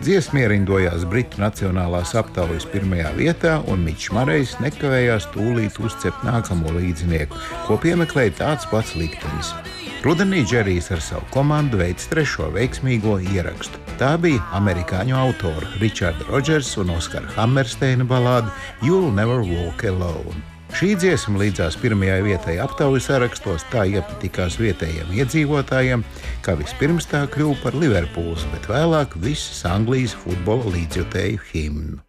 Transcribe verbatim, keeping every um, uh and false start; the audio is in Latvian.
Dziesma ierindojās Britu nacionālās aptaujas pirmajā vietā, un Mičs Marejs nekavējās tūlīt uzcept nākamo līdzinieku, ko piemeklēja tāds pats liktenis. Rudenī Džerijs ar savu komandu veic trešo veiksmīgo ierakstu. Tā bija amerikāņu autora Richarda Rodžersa un Oskara Hammersteina balāde You'll Never Walk Alone. Šī dziesma līdzās pirmajai vietai aptaujas sarakstos tā iepatikās vietējiem iedzīvotājiem, ka vispirms tā kļuva par Liverpūles, bet vēlāk visas Anglijas futbola līdzjutēju himnu.